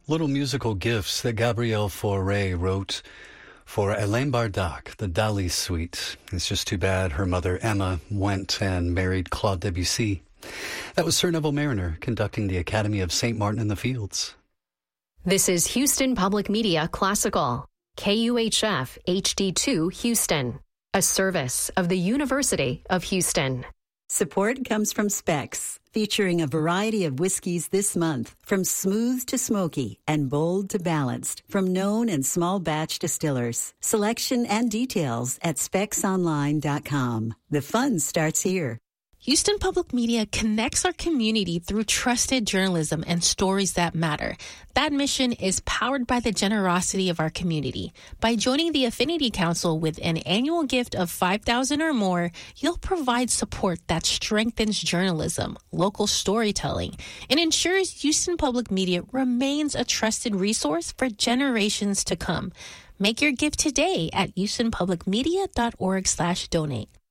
Little musical gifts that Gabrielle Fauré wrote for Alain Bardac, the Dali Suite. It's just too bad her mother, Emma, went and married Claude Debussy. That was Sir Neville Mariner conducting the Academy of St. Martin in the Fields. This is Houston Public Media Classical, KUHF HD2 Houston, a service of the University of Houston. Support comes from Specs, featuring a variety of whiskeys this month, from smooth to smoky and bold to balanced, from known and small batch distillers. Selection and details at specsonline.com. The fun starts here. Houston Public Media connects our community through trusted journalism and stories that matter. That mission is powered by the generosity of our community. By joining the Affinity Council with an annual gift of $5,000 or more, you'll provide support that strengthens journalism, local storytelling, and ensures Houston Public Media remains a trusted resource for generations to come. Make your gift today at houstonpublicmedia.org/donate.